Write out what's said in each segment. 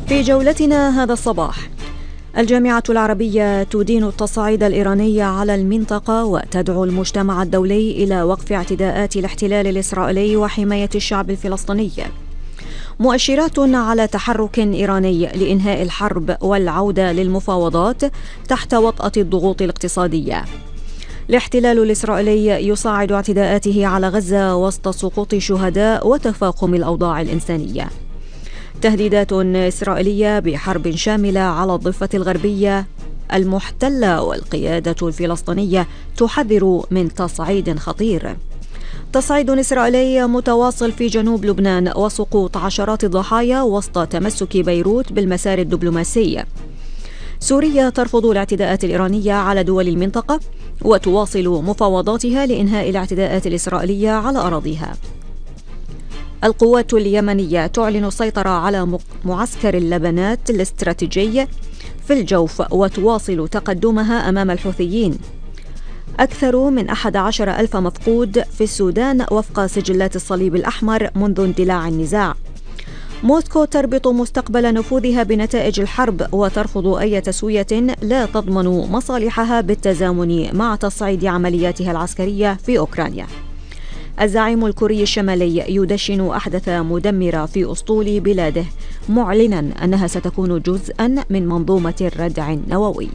في جولتنا هذا الصباح، الجامعة العربية تدين التصعيد الإيراني على المنطقة وتدعو المجتمع الدولي إلى وقف اعتداءات الاحتلال الإسرائيلي وحماية الشعب الفلسطيني. مؤشرات على تحرك إيراني لإنهاء الحرب والعودة للمفاوضات تحت وطأة الضغوط الاقتصادية. الاحتلال الإسرائيلي يصعد اعتداءاته على غزة وسط سقوط شهداء وتفاقم الأوضاع الإنسانية. تهديدات إسرائيلية بحرب شاملة على الضفة الغربية المحتلة، والقيادة الفلسطينية تحذر من تصعيد خطير. تصعيد إسرائيلي متواصل في جنوب لبنان وسقوط عشرات الضحايا وسط تمسك بيروت بالمسار الدبلوماسي. سوريا ترفض الاعتداءات الإيرانية على دول المنطقة وتواصل مفاوضاتها لإنهاء الاعتداءات الإسرائيلية على أراضيها. القوات اليمنية تعلن السيطرة على معسكر اللبنات الاستراتيجي في الجوف وتواصل تقدمها أمام الحوثيين. أكثر من 11,000 مفقود في السودان وفق سجلات الصليب الأحمر منذ اندلاع النزاع. موسكو تربط مستقبل نفوذها بنتائج الحرب وترفض أي تسوية لا تضمن مصالحها بالتزامن مع تصعيد عملياتها العسكرية في أوكرانيا. الزعيم الكوري الشمالي يدشن أحدث مدمرة في أسطول بلاده، معلنا أنها ستكون جزءا من منظومة الردع النووي.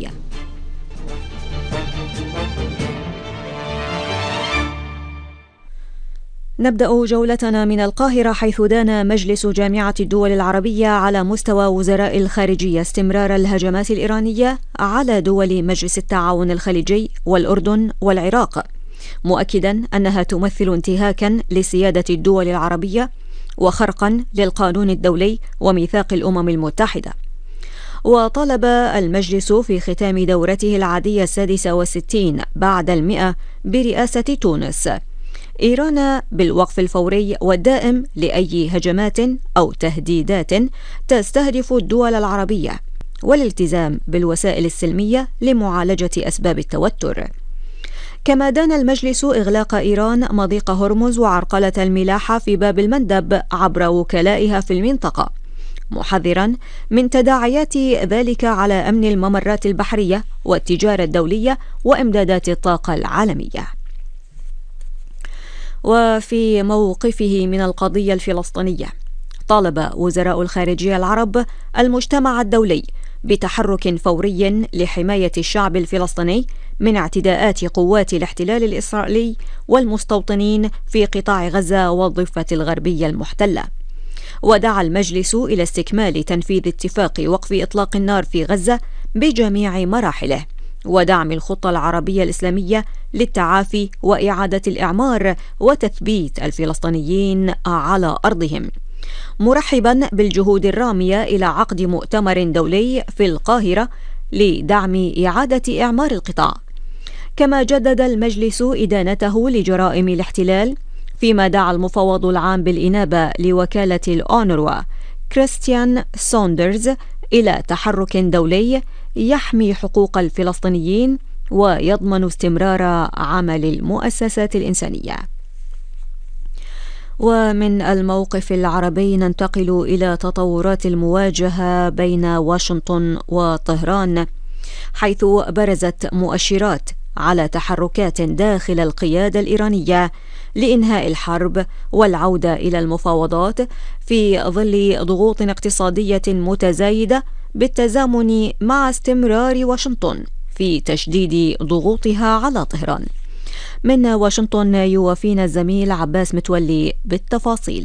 نبدأ جولتنا من القاهرة، حيث دان مجلس جامعة الدول العربية على مستوى وزراء الخارجية استمرار الهجمات الإيرانية على دول مجلس التعاون الخليجي والأردن والعراق، مؤكدا أنها تمثل انتهاكا لسيادة الدول العربية وخرقا للقانون الدولي وميثاق الأمم المتحدة. وطالب المجلس في ختام دورته العادية 66 بعد 100 برئاسة تونس إيران بالوقف الفوري والدائم لأي هجمات أو تهديدات تستهدف الدول العربية، والالتزام بالوسائل السلمية لمعالجة أسباب التوتر. كما دان المجلس إغلاق إيران مضيق هرمز وعرقلة الملاحة في باب المندب عبر وكلائها في المنطقة، محذرا من تداعيات ذلك على أمن الممرات البحرية والتجارة الدولية وإمدادات الطاقة العالمية. وفي موقفه من القضية الفلسطينية، طالب وزراء الخارجية العرب المجتمع الدولي بتحرك فوري لحماية الشعب الفلسطيني من اعتداءات قوات الاحتلال الإسرائيلي والمستوطنين في قطاع غزة والضفة الغربية المحتلة. ودعا المجلس إلى استكمال تنفيذ اتفاق وقف إطلاق النار في غزة بجميع مراحله، ودعم الخطة العربية الإسلامية للتعافي وإعادة الإعمار وتثبيت الفلسطينيين على أرضهم، مرحبا بالجهود الرامية إلى عقد مؤتمر دولي في القاهرة لدعم إعادة إعمار القطاع. كما جدد المجلس إدانته لجرائم الاحتلال، فيما دعا المفوض العام بالإنابة لوكالة الأونروا كريستيان سوندرز إلى تحرك دولي يحمي حقوق الفلسطينيين ويضمن استمرار عمل المؤسسات الإنسانية. ومن الموقف العربي ننتقل إلى تطورات المواجهة بين واشنطن وطهران، حيث برزت مؤشرات على تحركات داخل القيادة الإيرانية لإنهاء الحرب والعودة إلى المفاوضات في ظل ضغوط اقتصادية متزايدة بالتزامن مع استمرار واشنطن في تشديد ضغوطها على طهران. من واشنطن يوافينا الزميل عباس متولي بالتفاصيل.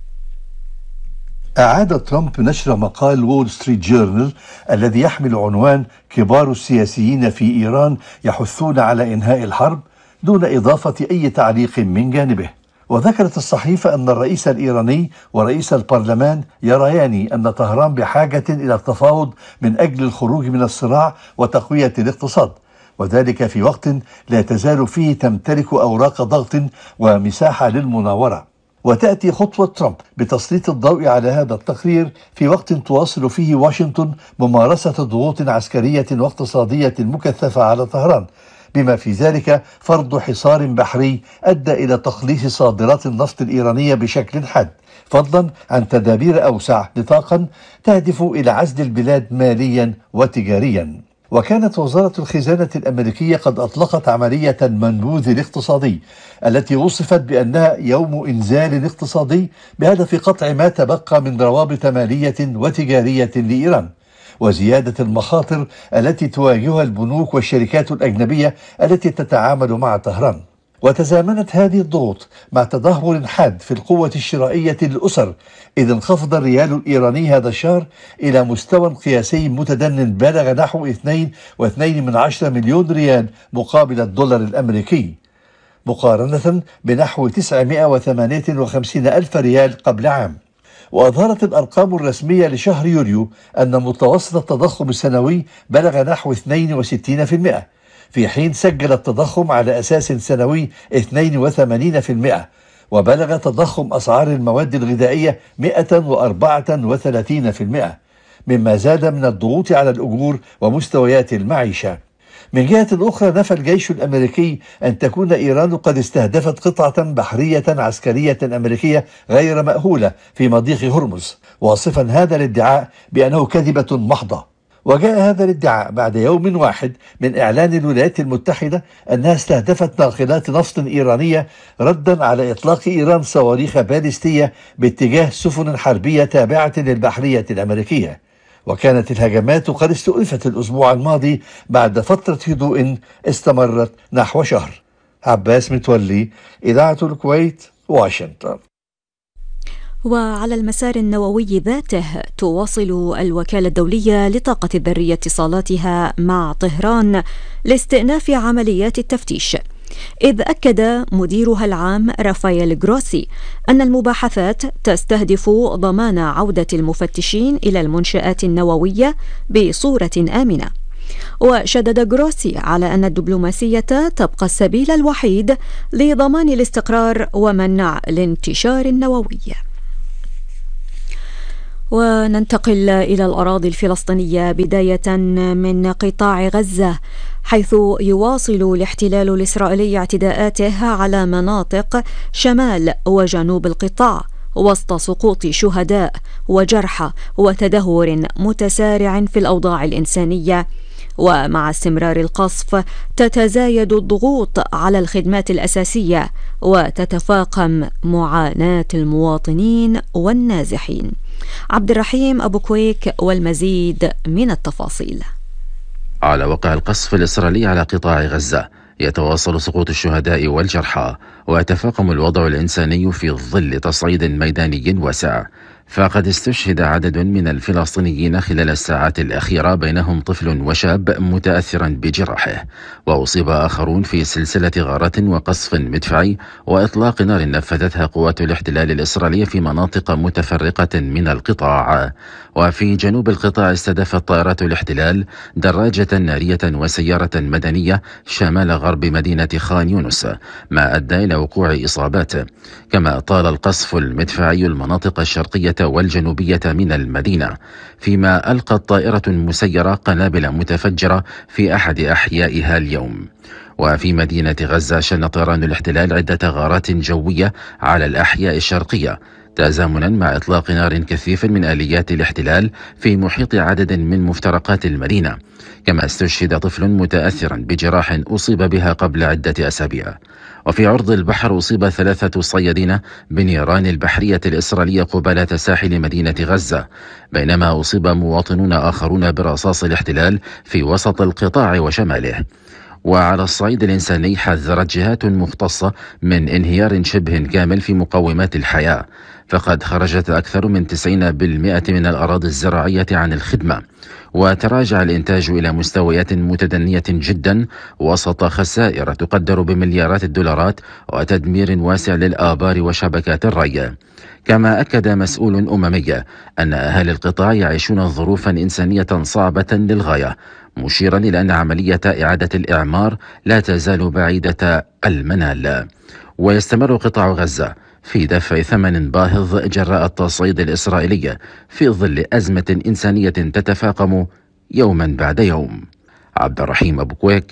أعاد ترامب نشر مقال وول ستريت جورنال الذي يحمل عنوان كبار السياسيين في إيران يحثون على إنهاء الحرب دون إضافة أي تعليق من جانبه. وذكرت الصحيفة أن الرئيس الإيراني ورئيس البرلمان يريان أن طهران بحاجة إلى التفاوض من أجل الخروج من الصراع وتقوية الاقتصاد، وذلك في وقت لا تزال فيه تمتلك أوراق ضغط ومساحة للمناورة. وتأتي خطوة ترامب بتسليط الضوء على هذا التقرير في وقت تواصل فيه واشنطن ممارسة ضغوط عسكرية واقتصادية مكثفة على طهران، بما في ذلك فرض حصار بحري أدى إلى تقليص صادرات النفط الإيرانية بشكل حاد، فضلا عن تدابير أوسع نطاقا تهدف إلى عزل البلاد ماليا وتجاريا. وكانت وزارة الخزانة الأمريكية قد أطلقت عملية المنبوذ الاقتصادي التي وصفت بأنها يوم إنزال اقتصادي بهدف قطع ما تبقى من روابط مالية وتجارية لإيران وزيادة المخاطر التي تواجهها البنوك والشركات الأجنبية التي تتعامل مع طهران. وتزامنت هذه الضغوط مع تدهور حاد في القوة الشرائية للأسر، إذ انخفض الريال الإيراني هذا الشهر إلى مستوى قياسي متدن بلغ نحو 2.2 مليون ريال مقابل الدولار الأمريكي، مقارنة بنحو 958 ألف ريال قبل عام. وأظهرت الأرقام الرسمية لشهر يوليو أن متوسط التضخم السنوي بلغ نحو 62%، في حين سجل التضخم على أساس سنوي 82%، وبلغ تضخم أسعار المواد الغذائية 134%، مما زاد من الضغوط على الأجور ومستويات المعيشة. من جهة أخرى، نفى الجيش الأمريكي أن تكون إيران قد استهدفت قطعة بحرية عسكرية أمريكية غير مأهولة في مضيق هرمز، واصفا هذا الادعاء بأنه كذبة محضة. وجاء هذا الادعاء بعد يوم واحد من إعلان الولايات المتحدة أنها استهدفت ناقلات نفط إيرانية ردا على إطلاق إيران صواريخ باليستية باتجاه سفن حربية تابعة للبحرية الأمريكية. وكانت الهجمات قد استؤنفت الأسبوع الماضي بعد فترة هدوء استمرت نحو شهر. عباس متولي، إذاعة الكويت، واشنطن. وعلى المسار النووي ذاته تواصل الوكالة الدولية للطاقة الذرية اتصالاتها مع طهران لاستئناف عمليات التفتيش، إذ أكد مديرها العام رافائيل جروسي أن المباحثات تستهدف ضمان عودة المفتشين إلى المنشآت النووية بصورة آمنة. وشدد جروسي على أن الدبلوماسية تبقى السبيل الوحيد لضمان الاستقرار ومنع الانتشار النووي. وننتقل إلى الأراضي الفلسطينية بداية من قطاع غزة، حيث يواصل الاحتلال الإسرائيلي اعتداءاته على مناطق شمال وجنوب القطاع وسط سقوط شهداء وجرحى وتدهور متسارع في الأوضاع الإنسانية. ومع استمرار القصف تتزايد الضغوط على الخدمات الأساسية وتتفاقم معاناة المواطنين والنازحين. عبد الرحيم أبو كويك والمزيد من التفاصيل. على وقع القصف الإسرائيلي على قطاع غزة يتواصل سقوط الشهداء والجرحى ويتفاقم الوضع الإنساني في ظل تصعيد ميداني واسع. فقد استشهد عدد من الفلسطينيين خلال الساعات الأخيرة، بينهم طفل وشاب متأثرا بجراحه، وأصيب آخرون في سلسلة غارات وقصف مدفعي وإطلاق نار نفذتها قوات الاحتلال الإسرائيلي في مناطق متفرقة من القطاع. وفي جنوب القطاع استهدفت طائرات الاحتلال دراجة نارية وسيارة مدنية شمال غرب مدينة خان يونس، ما أدى إلى وقوع إصابات. كما طال القصف المدفعي المناطق الشرقية والجنوبية من المدينة، فيما ألقت طائرة مسيرة قنابل متفجرة في أحد أحيائها اليوم. وفي مدينة غزة شن طيران الاحتلال عدة غارات جوية على الأحياء الشرقية، تزامنا مع إطلاق نار كثيف من آليات الاحتلال في محيط عدد من مفترقات المدينة. كما استشهد طفل متأثرا بجراح أصيب بها قبل عدة أسابيع. وفي عرض البحر أصيب 3 صيادين بنيران البحرية الإسرائيلية قبالة ساحل مدينة غزة، بينما أصيب مواطنون آخرون برصاص الاحتلال في وسط القطاع وشماله. وعلى الصعيد الإنساني حذرت جهات مختصة من انهيار شبه كامل في مقومات الحياة، فقد خرجت أكثر من 90% من الأراضي الزراعية عن الخدمة، وتراجع الإنتاج إلى مستويات متدنية جدا وسط خسائر تقدر بمليارات الدولارات وتدمير واسع للآبار وشبكات الري. كما أكد مسؤول أممي أن أهالي القطاع يعيشون ظروفا إنسانية صعبة للغاية، مشيرا إلى أن عملية إعادة الإعمار لا تزال بعيدة المنال. ويستمر قطاع غزة في دفع ثمن باهظ جراء التصعيد الإسرائيلي في ظل أزمة إنسانية تتفاقم يوما بعد يوم. عبد الرحيم أبو كويك،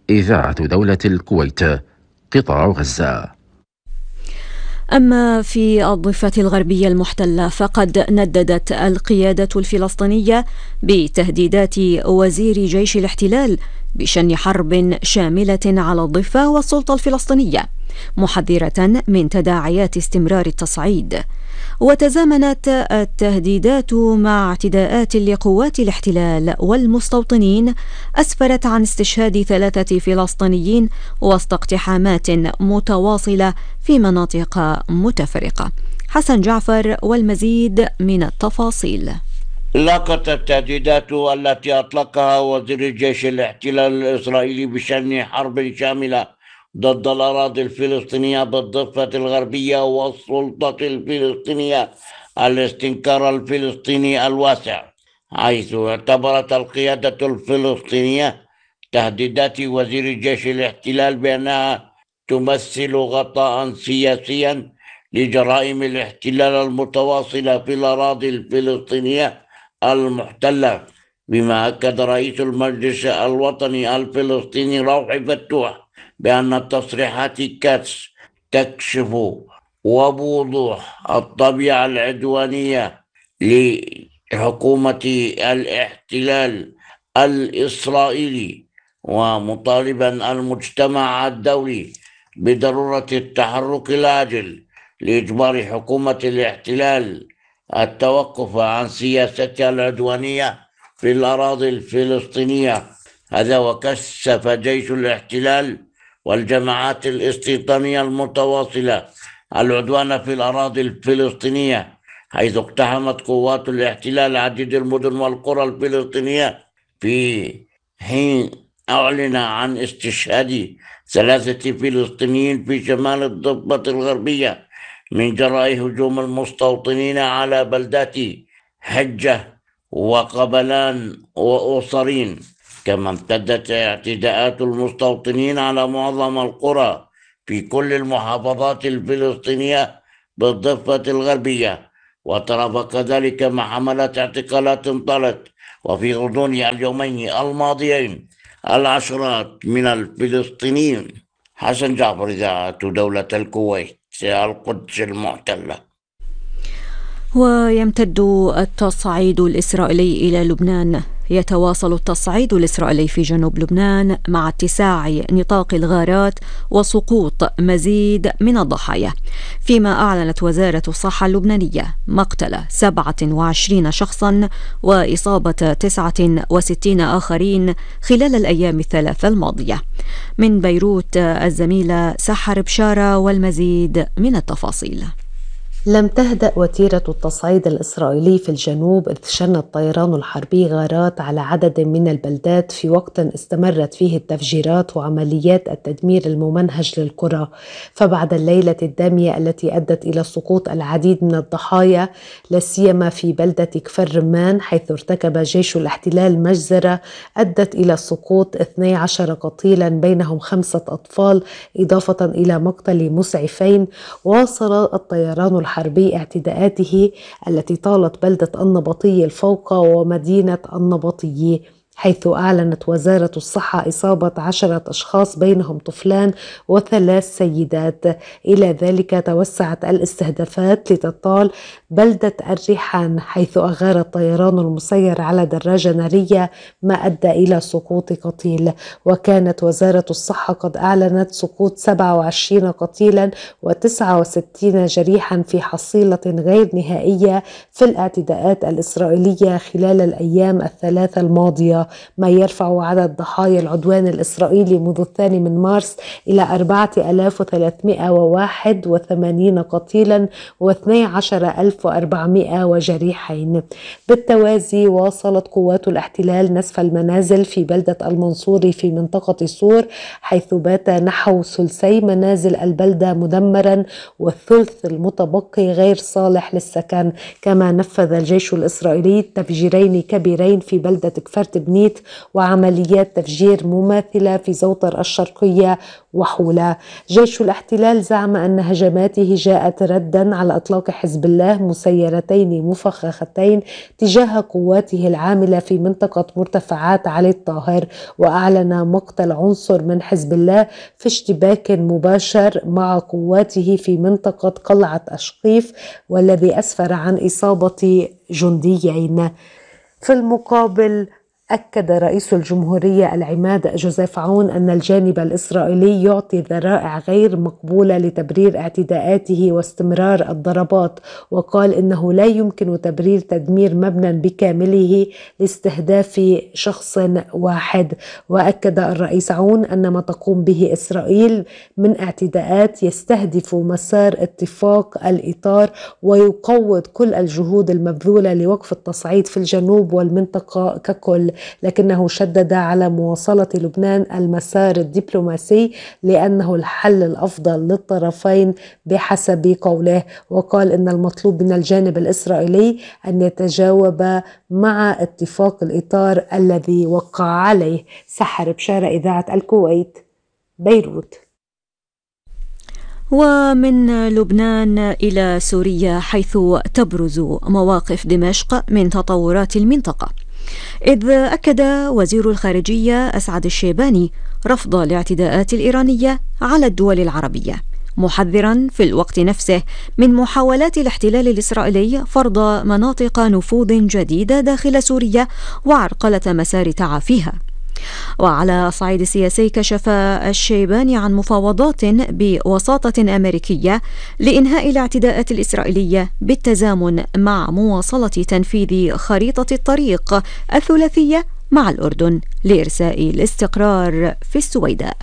إذاعة دولة الكويت، قطاع غزة. أما في الضفة الغربية المحتلة فقد نددت القيادة الفلسطينية بتهديدات وزير جيش الاحتلال بشن حرب شاملة على الضفة والسلطة الفلسطينية، محذرة من تداعيات استمرار التصعيد. وتزامنت التهديدات مع اعتداءات لقوات الاحتلال والمستوطنين أسفرت عن استشهاد 3 فلسطينيين وسط اقتحامات متواصلة في مناطق متفرقة. حسن جعفر والمزيد من التفاصيل. لاقت التهديدات التي أطلقها وزير الجيش الاحتلال الإسرائيلي بشن حرب شاملة ضد الأراضي الفلسطينية بالضفة الغربية والسلطة الفلسطينية الاستنكار الفلسطيني الواسع، حيث اعتبرت القيادة الفلسطينية تهديدات وزير الجيش الاحتلال بأنها تمثل غطاء سياسيا لجرائم الاحتلال المتواصلة في الأراضي الفلسطينية المحتلة، بما أكد رئيس المجلس الوطني الفلسطيني روحي فتوح بأن تصريحات كاتس تكشف وبوضوح الطبيعة العدوانية لحكومة الاحتلال الإسرائيلي، ومطالبا المجتمع الدولي بضرورة التحرك العاجل لإجبار حكومة الاحتلال التوقف عن سياستها العدوانية في الأراضي الفلسطينية. هذا وكثف جيش الاحتلال والجماعات الاستيطانية المتواصلة العدوان في الأراضي الفلسطينية، حيث اقتحمت قوات الاحتلال عديد المدن والقرى الفلسطينية، في حين أعلن عن استشهاد 3 فلسطينيين في شمال الضفة الغربية من جراء هجوم المستوطنين على بلدات حجة وقبلان وأوصرين. كما امتدت اعتداءات المستوطنين على معظم القرى في كل المحافظات الفلسطينية بالضفة الغربية، وترافق ذلك مع حملات اعتقالات انطلت، وفي غضون اليومين الماضيين العشرات من الفلسطينيين. حسن جعفر، إذاعة دولة الكويت، القدس المحتلة. ويمتد التصعيد الإسرائيلي إلى لبنان. يتواصل التصعيد الإسرائيلي في جنوب لبنان مع اتساع نطاق الغارات وسقوط مزيد من الضحايا، فيما أعلنت وزارة الصحة اللبنانية مقتل 27 شخصا وإصابة 69 آخرين خلال الأيام الثلاثة الماضية. من بيروت الزميلة سحر بشارة والمزيد من التفاصيل. لم تهدأ وتيرة التصعيد الإسرائيلي في الجنوب، إذ شن الطيران الحربي غارات على عدد من البلدات في وقت استمرت فيه التفجيرات وعمليات التدمير الممنهج للقرى. فبعد الليلة الدامية التي أدت إلى سقوط العديد من الضحايا، لا سيما في بلدة كفر رمان، حيث ارتكب جيش الاحتلال مجزرة أدت إلى سقوط 12 قتيلا بينهم 5 أطفال، إضافة إلى مقتل مسعفين. واصل الطيران الحربي اعتداءاته التي طالت بلدة النبطي الفوقة ومدينة النبطي، حيث أعلنت وزارة الصحة إصابة 10 أشخاص بينهم طفلان و3 سيدات. إلى ذلك توسعت الاستهدافات لتطال بلدة الريحان، حيث أغار الطيران المسير على دراجة نارية ما أدى إلى سقوط قتيل. وكانت وزارة الصحة قد أعلنت سقوط 27 قتيلا و69 جريحا في حصيلة غير نهائية في الاعتداءات الإسرائيلية خلال الأيام الثلاثة الماضية، ما يرفع عدد ضحايا العدوان الإسرائيلي منذ 2 مارس إلى 4381 قتيلا و12400 وجريحين. بالتوازي واصلت قوات الاحتلال نسف المنازل في بلدة المنصوري في منطقة صور، حيث بات نحو ثلثي منازل البلدة مدمرا والثلث المتبقي غير صالح للسكن. كما نفذ الجيش الإسرائيلي تفجيرين كبيرين في بلدة كفر ليبنيت وعمليات تفجير مماثلة في زوطر الشرقية وحولها. جيش الاحتلال زعم أن هجماته جاءت ردا على إطلاق حزب الله مسيرتين مفخختين تجاه قواته العاملة في منطقة مرتفعات علي الطاهر، وأعلن مقتل عنصر من حزب الله في اشتباك مباشر مع قواته في منطقة قلعة أشقيف، والذي أسفر عن إصابة جنديين. في المقابل أكد رئيس الجمهورية العماد جوزيف عون أن الجانب الإسرائيلي يعطي ذرائع غير مقبولة لتبرير اعتداءاته واستمرار الضربات، وقال إنه لا يمكن تبرير تدمير مبنى بكامله لاستهداف شخص واحد. وأكد الرئيس عون أن ما تقوم به إسرائيل من اعتداءات يستهدف مسار اتفاق الإطار ويقوض كل الجهود المبذولة لوقف التصعيد في الجنوب والمنطقة ككل، لكنه شدد على مواصلة لبنان المسار الدبلوماسي لأنه الحل الأفضل للطرفين بحسب قوله. وقال إن المطلوب من الجانب الإسرائيلي أن يتجاوب مع اتفاق الإطار الذي وقع عليه. سحر بشارة، إذاعة الكويت، بيروت. ومن لبنان إلى سوريا، حيث تبرز مواقف دمشق من تطورات المنطقة، إذ أكد وزير الخارجية أسعد الشيباني رفض الاعتداءات الإيرانية على الدول العربية، محذرا في الوقت نفسه من محاولات الاحتلال الإسرائيلي فرض مناطق نفوذ جديدة داخل سوريا وعرقلة مسار تعافيها. وعلى صعيد السياسي، كشف الشيباني عن مفاوضات بوساطة أمريكية لإنهاء الاعتداءات الإسرائيلية بالتزامن مع مواصلة تنفيذ خريطة الطريق الثلاثية مع الأردن لإرساء الاستقرار في السويداء.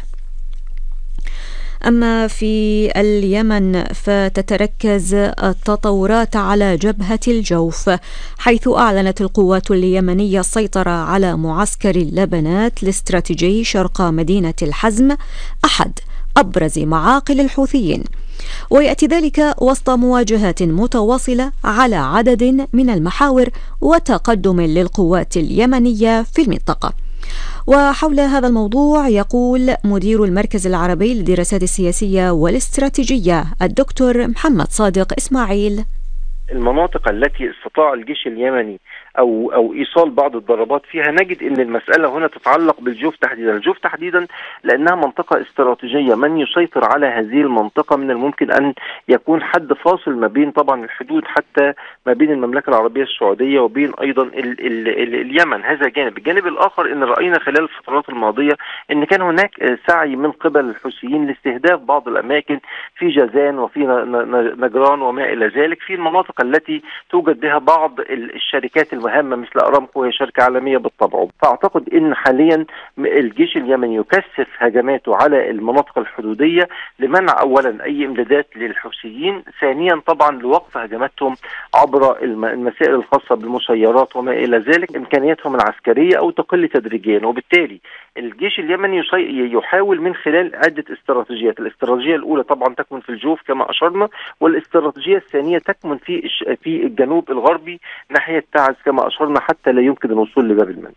أما في اليمن فتتركز التطورات على جبهة الجوف، حيث أعلنت القوات اليمنية السيطرة على معسكر اللبنات الاستراتيجي شرق مدينة الحزم، أحد أبرز معاقل الحوثيين، ويأتي ذلك وسط مواجهات متواصلة على عدد من المحاور وتقدم للقوات اليمنية في المنطقة. وحول هذا الموضوع يقول مدير المركز العربي للدراسات السياسية والاستراتيجية الدكتور محمد صادق إسماعيل: المناطق التي استطاع الجيش اليمني أو إيصال بعض الضربات فيها، نجد أن المسألة هنا تتعلق بالجوف تحديدا. الجوف تحديدا لأنها منطقة استراتيجية، من يسيطر على هذه المنطقة من الممكن أن يكون حد فاصل ما بين طبعا الحدود حتى ما بين المملكة العربية السعودية وبين أيضا اليمن. هذا جانب. الجانب الآخر أن رأينا خلال الفترات الماضية أن كان هناك سعي من قبل الحوثيين لاستهداف بعض الأماكن في جازان وفي نجران وما إلى ذلك، في المناطق التي توجد بها بعض الشركات المهمة مثل أرامكو، وهي شركة عالمية بالطبع. فأعتقد أن حاليا الجيش اليمني يكثف هجماته على المناطق الحدودية لمنع أولا أي امدادات للحوثيين، ثانيا طبعا لوقف هجماتهم عبر المسائل الخاصة بالمسيرات وما إلى ذلك، إمكانياتهم العسكرية أو تقل تدريجيا. وبالتالي الجيش اليمني يحاول من خلال عدة استراتيجيات. الاستراتيجية الأولى طبعا تكمن في الجوف كما أشرنا، والاستراتيجية الثانية تكمن في الجنوب الغربي ناحية تعز كما أشرنا، حتى لا يمكن الوصول لباب المندب.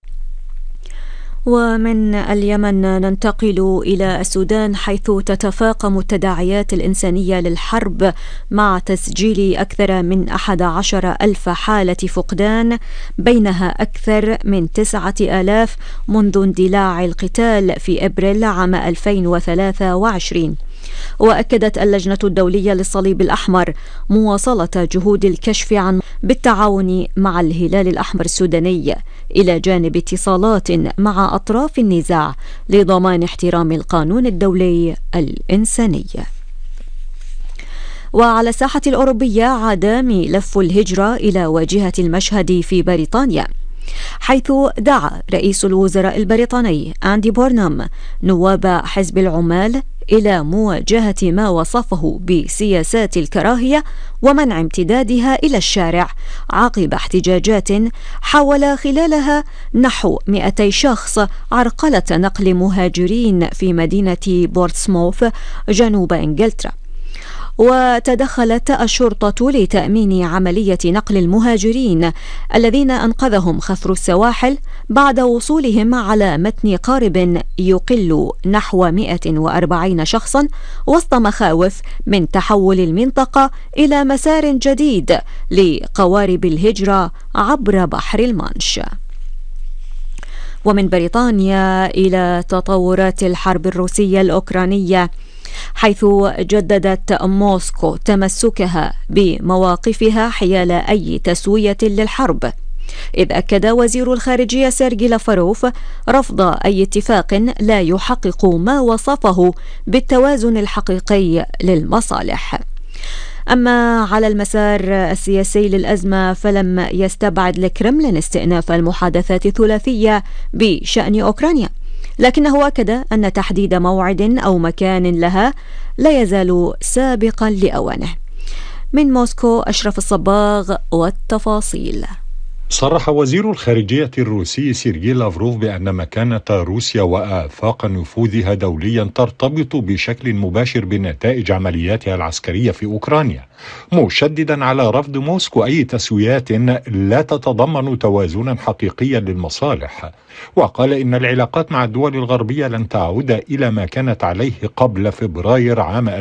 ومن اليمن ننتقل إلى السودان، حيث تتفاقم التداعيات الإنسانية للحرب مع تسجيل أكثر من 11,000 حالة فقدان، بينها أكثر من 9,000 منذ اندلاع القتال في أبريل عام 2023. وأكدت اللجنة الدولية للصليب الأحمر مواصلة جهود الكشف عن بالتعاون مع الهلال الأحمر السوداني، إلى جانب اتصالات مع أطراف النزاع لضمان احترام القانون الدولي الإنساني. وعلى الساحة الأوروبية، عاد ملف الهجرة إلى واجهة المشهد في بريطانيا، حيث دعا رئيس الوزراء البريطاني أندي بورنهام نواب حزب العمال إلى مواجهة ما وصفه بسياسات الكراهية ومنع امتدادها إلى الشارع، عقب احتجاجات حاول خلالها نحو 200 شخص عرقلة نقل مهاجرين في مدينة بورتسموث جنوب إنجلترا. وتدخلت الشرطة لتأمين عملية نقل المهاجرين الذين أنقذهم خفر السواحل بعد وصولهم على متن قارب يقل نحو 140 شخصا وسط مخاوف من تحول المنطقة إلى مسار جديد لقوارب الهجرة عبر بحر المانش. ومن بريطانيا إلى تطورات الحرب الروسية الأوكرانية، حيث جددت موسكو تمسكها بمواقفها حيال أي تسوية للحرب، إذ أكد وزير الخارجية سيرجي لافروف رفض أي اتفاق لا يحقق ما وصفه بالتوازن الحقيقي للمصالح. أما على المسار السياسي للأزمة، فلم يستبعد الكرملين استئناف المحادثات الثلاثية بشأن أوكرانيا، لكنه أكد أن تحديد موعد أو مكان لها لا يزال سابقا لأوانه. من موسكو أشرف الصباغ والتفاصيل. صرح وزير الخارجية الروسي سيرجي لافروف بأن مكانة روسيا وآفاق نفوذها دوليا ترتبط بشكل مباشر بنتائج عملياتها العسكرية في أوكرانيا، مشددا على رفض موسكو أي تسويات لا تتضمن توازنا حقيقيا للمصالح. وقال إن العلاقات مع الدول الغربية لن تعود إلى ما كانت عليه قبل فبراير عام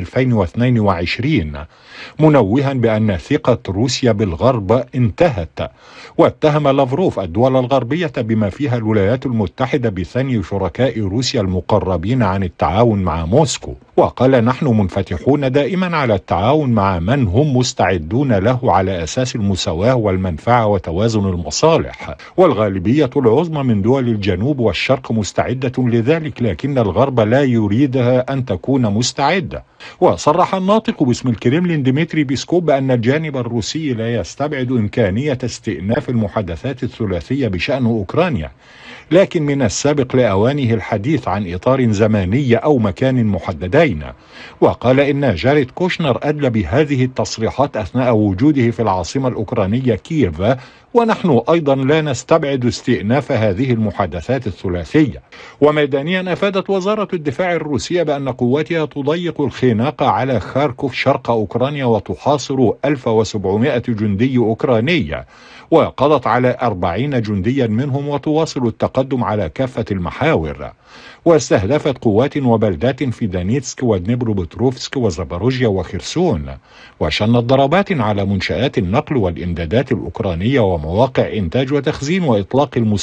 2022، منوها بأن ثقة روسيا بالغرب انتهت. واتهم لافروف الدول الغربية بما فيها الولايات المتحدة بثني شركاء روسيا المقربين عن التعاون مع موسكو، وقال نحن منفتحون دائما على التعاون مع من هم مستعدون له على أساس المساواة والمنفعة وتوازن المصالح، والغالبية العظمى من دول الجنوب والشرق مستعدة لذلك، لكن الغرب لا يريدها أن تكون مستعدة. وصرح الناطق باسم الكرملين ديمتري بيسكوف بأن الجانب الروسي لا يستبعد إمكانية استئناف المحادثات الثلاثية بشأن أوكرانيا، لكن من السابق لأوانه الحديث عن إطار زماني أو مكان محددين. وقال إن جاريد كوشنر أدلى بهذه التصريحات أثناء وجوده في العاصمة الأوكرانية كييف، ونحن أيضا لا نستبعد استئناف هذه المحادثات الثلاثية. وميدانيا أفادت وزارة الدفاع الروسية بأن قواتها تضيق الخناق على خاركوف شرق أوكرانيا وتحاصر 1700 جندي أوكراني، وقضت على 40 جنديا منهم وتواصل التقدم على كافة المحاور. واستهدفت قوات وبلدات في دانيتسك ودنيبروبتروفسك وزاباروجيا وخرسون، وشنت ضربات على منشآت النقل والإمدادات الأوكرانية ومواقع إنتاج وتخزين وإطلاق